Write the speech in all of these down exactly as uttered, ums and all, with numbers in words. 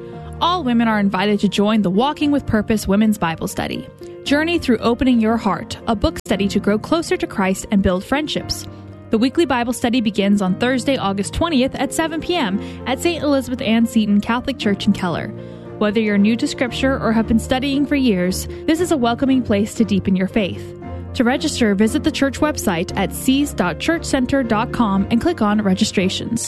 All women are invited to join the Walking with Purpose Women's Bible Study. Journey through opening your heart, a book study to grow closer to Christ and build friendships. The weekly Bible study begins on Thursday, August twentieth at seven p.m. at Saint Elizabeth Ann Seton Catholic Church in Keller. Whether you're new to Scripture or have been studying for years, this is a welcoming place to deepen your faith. To register, visit the church website at seas dot church center dot com and click on Registrations.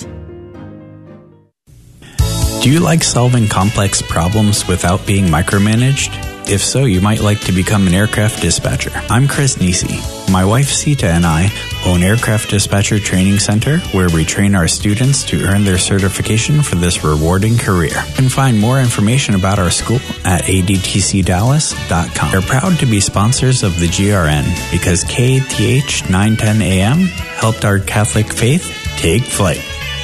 Do you like solving complex problems without being micromanaged? If so, you might like to become an aircraft dispatcher. I'm Chris Nisi. My wife Sita and I own Aircraft Dispatcher Training Center, where we train our students to earn their certification for this rewarding career. You can find more information about our school at a d t c dallas dot com. We're proud to be sponsors of the G R N because K A T H nine ten A M helped our Catholic faith take flight.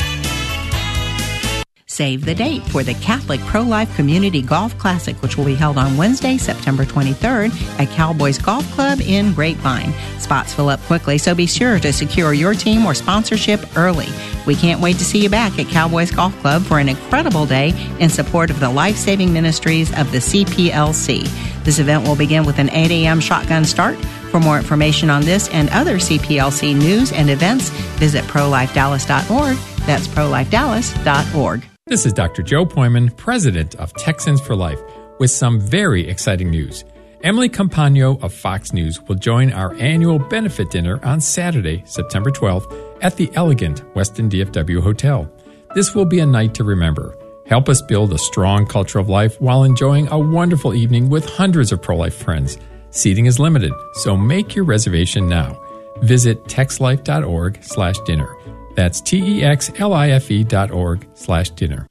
Save the date for the Catholic Pro-Life Community Golf Classic, which will be held on Wednesday, September twenty-third at Cowboys Golf Club in Grapevine. Spots fill up quickly, so be sure to secure your team or sponsorship early. We can't wait to see you back at Cowboys Golf Club for an incredible day in support of the life-saving ministries of the C P L C. This event will begin with an eight a.m. shotgun start. For more information on this and other C P L C news and events, visit pro life dallas dot org. That's pro life dallas dot org. This is Doctor Joe Poyman, president of Texans for Life, with some very exciting news. Emily Campagno of Fox News will join our annual benefit dinner on Saturday, September twelfth, at the elegant Westin D F W Hotel. This will be a night to remember. Help us build a strong culture of life while enjoying a wonderful evening with hundreds of pro-life friends. Seating is limited, so make your reservation now. Visit texlife.org slash dinner. That's T-E-X-L-I-F-E dot org slash dinner.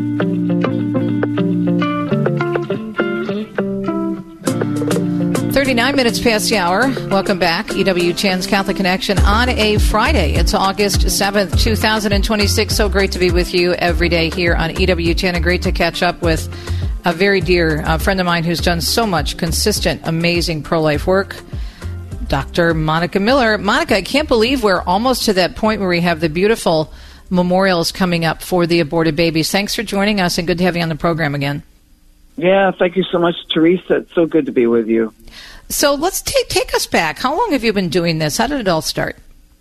thirty-nine minutes past the hour. Welcome back. E W T N's Catholic Connection on a Friday. It's August seventh, twenty twenty-six. So great to be with you every day here on E W T N, and great to catch up with a very dear uh, friend of mine who's done so much consistent, amazing pro-life work, Doctor Monica Miller. Monica, I can't believe we're almost to that point where we have the beautiful memorials coming up for the aborted babies. Thanks for joining us, and good to have you on the program again. Yeah, thank you so much, Teresa. It's so good to be with you. So let's take take us back. How long have you been doing this? How did it all start?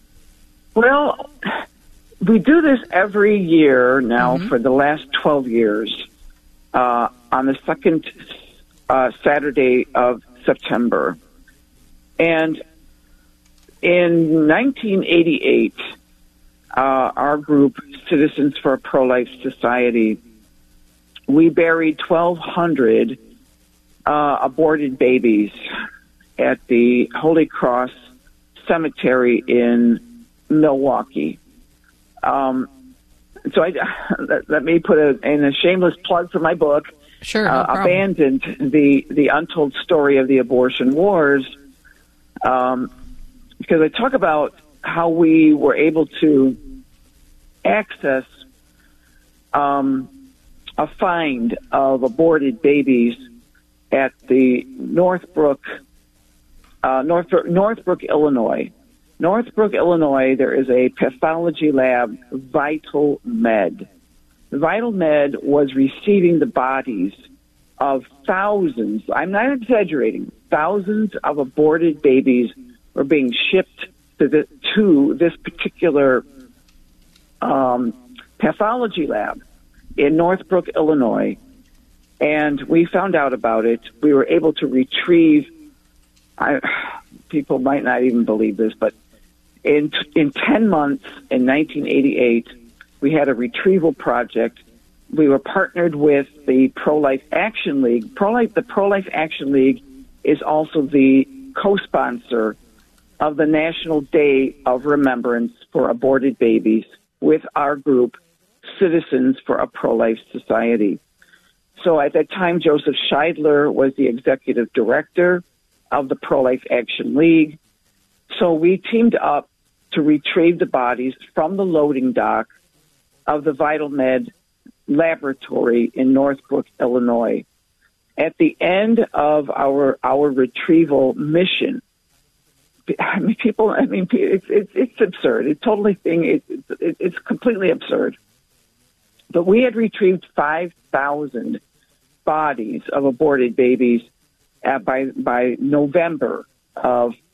Well, we do this every year now mm-hmm. for the last twelve years uh, on the second uh, Saturday of September. And in nineteen eighty-eight, uh, our group, Citizens for a Pro-Life Society, we buried twelve hundred uh, aborted babies at the Holy Cross Cemetery in Milwaukee. Um, so I, let, let me put a, in a shameless plug for my book, sure, no uh, Abandoned, the, the Untold Story of the Abortion Wars, um, because I talk about how we were able to access um, a find of aborted babies at the Northbrook, uh, Northbrook, Northbrook, Illinois. Northbrook, Illinois, there is a pathology lab, Vital Med. Vital Med was receiving the bodies of thousands, I'm not exaggerating, thousands of aborted babies were being shipped to, the, to this particular um, pathology lab in Northbrook, Illinois. And we found out about it. We were able to retrieve, I, people might not even believe this, but in in ten months in nineteen eighty-eight, we had a retrieval project. We were partnered with the Pro-Life Action League. Pro-Life, the Pro-Life Action League is also the co-sponsor of the National Day of Remembrance for Aborted Babies with our group, Citizens for a Pro-Life Society. So at that time, Joseph Scheidler was the executive director of the Pro-Life Action League. So we teamed up to retrieve the bodies from the loading dock of the Vital Med laboratory in Northbrook, Illinois. At the end of our our retrieval mission, I mean, people, I mean, it's it's, it's absurd. It's totally thing. It's it's, it's completely absurd. But we had retrieved five thousand bodies of aborted babies uh, by by November of